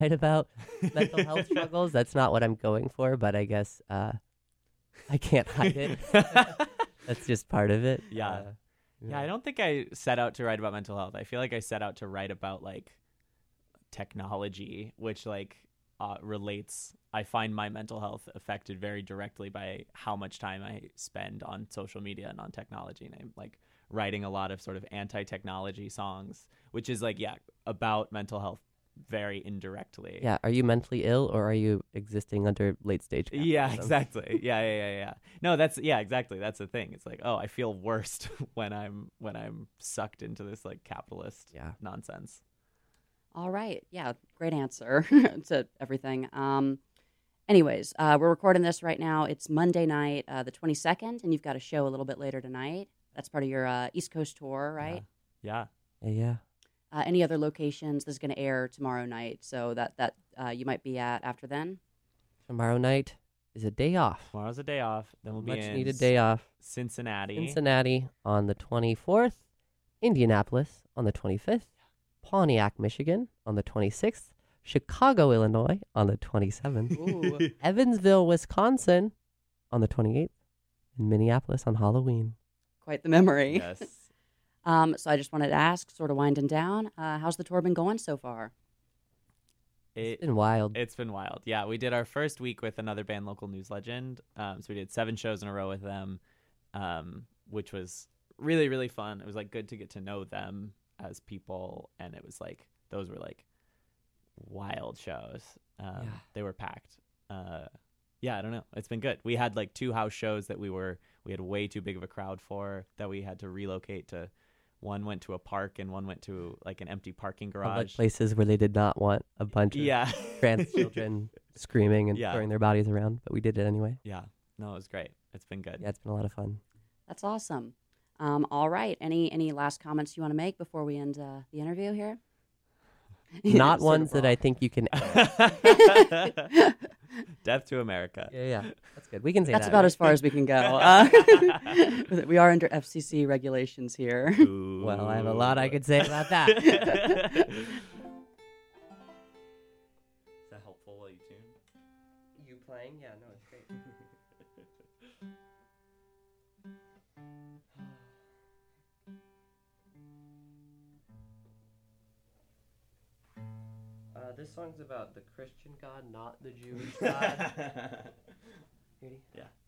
write about mental health struggles. That's not what I'm going for, but I guess I can't hide it. That's just part of it. Yeah. Yeah, I don't think I set out to write about mental health. I feel like I set out to write about like technology, which like relates. I find my mental health affected very directly by how much time I spend on social media and on technology. And I'm like writing a lot of sort of anti-technology songs, which is like, yeah, about mental health very indirectly. Yeah. Are you mentally ill or are you existing under late stage capitalism? Yeah, exactly. Yeah. No, exactly. That's the thing. It's like, oh, I feel worst when I'm sucked into this like capitalist nonsense. All right. Yeah, great answer to everything. Anyways, we're recording this right now. It's Monday night, the 22nd, and you've got a show a little bit later tonight. That's part of your East Coast tour, right? Yeah. Yeah. Any other locations? This is going to air tomorrow night, so that you might be at after then. Tomorrow night is a day off. Tomorrow's a day off. Then we'll be Much in needed day off. Cincinnati on the 24th, Indianapolis on the 25th, Pontiac, Michigan on the 26th, Chicago, Illinois on the 27th, Ooh. Evansville, Wisconsin on the 28th, and Minneapolis on Halloween. Quite the memory. Yes. So I just wanted to ask, sort of winding down, how's the tour been going so far? It's been wild. It's been wild. Yeah, we did our first week with another band, Local News Legend. So we did 7 shows in a row with them, which was really, really fun. It was like good to get to know them as people, and it was like those were like wild shows. They were packed. Yeah, I don't know. It's been good. We had like 2 house shows that we had way too big of a crowd for that we had to relocate to. One went to a park and one went to like an empty parking garage. Like places where they did not want a bunch of trans children screaming and throwing their bodies around, but we did it anyway. Yeah. No, it was great. It's been good. Yeah, it's been a lot of fun. That's awesome. All right. Any last comments you want to make before we end the interview here? Not ones that I think you can add. Death to America. Yeah. That's good. We can say That's that. about as far as we can go. We are under FCC regulations here. Ooh. Well, I have a lot I could say about that. Is that helpful while you tune? You playing? Yeah, no, it's great. This song's about the Christian God, not the Jewish God. Ready? Yeah.